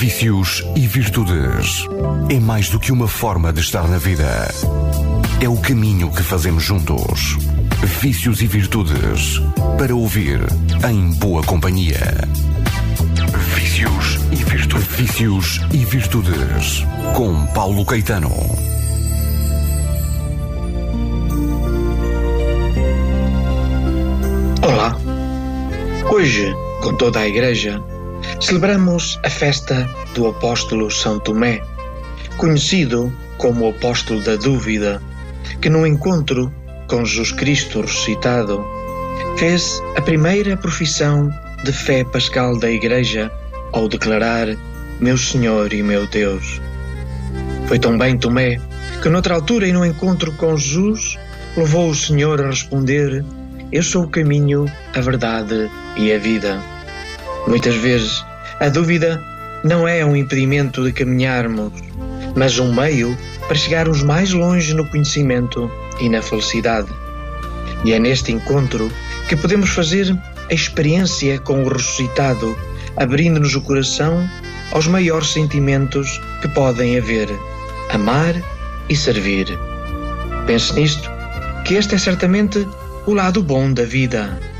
Vícios e virtudes. É mais do que uma forma de estar na vida. É o caminho que fazemos juntos. Vícios e virtudes. Para ouvir em boa companhia. Vícios e virtudes. Vícios e virtudes. Com Paulo Caetano. Olá! Hoje, com toda a Igreja, celebramos a festa do apóstolo São Tomé, conhecido como o apóstolo da dúvida, que no encontro com Jesus Cristo ressuscitado, fez a primeira profissão de fé pascal da Igreja ao declarar: meu Senhor e meu Deus. Foi também Tomé que noutra altura e no encontro com Jesus levou o Senhor a responder: eu sou o caminho, a verdade e a vida. Muitas vezes a dúvida não é um impedimento de caminharmos, mas um meio para chegarmos mais longe no conhecimento e na felicidade. E é neste encontro que podemos fazer a experiência com o ressuscitado, abrindo-nos o coração aos maiores sentimentos que podem haver: amar e servir. Pense nisto, que este é certamente o lado bom da vida.